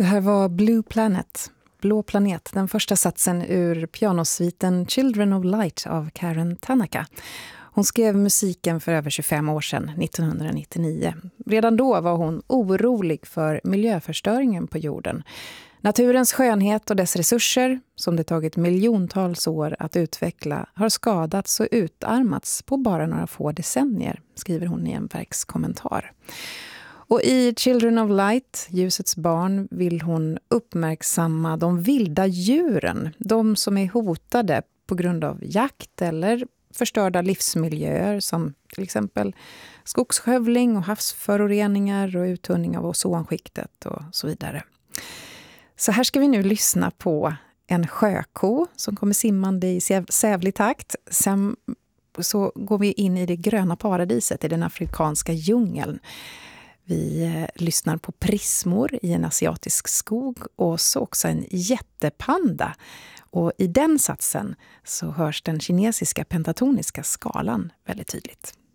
Det här var Blue Planet, Blå planet, den första satsen ur pianosviten Children of Light av Karen Tanaka. Hon skrev musiken för över 25 år sedan, 1999. Redan då var hon orolig för miljöförstöringen på jorden. Naturens skönhet och dess resurser, som det tagit miljontals år att utveckla, har skadats och utarmats på bara några få decennier, skriver hon i en verkskommentar. Och i Children of Light, ljusets barn, vill hon uppmärksamma de vilda djuren. De som är hotade på grund av jakt eller förstörda livsmiljöer som till exempel skogsskövling och havsföroreningar och uttunning av ozonskiktet och så vidare. Så här ska vi nu lyssna på en sjöko som kommer simmande i sävlig takt. Sen så går vi in i det gröna paradiset i den afrikanska djungeln. Vi lyssnar på prismor i en asiatisk skog och så också en jättepanda. Och i den satsen så hörs den kinesiska pentatoniska skalan väldigt tydligt.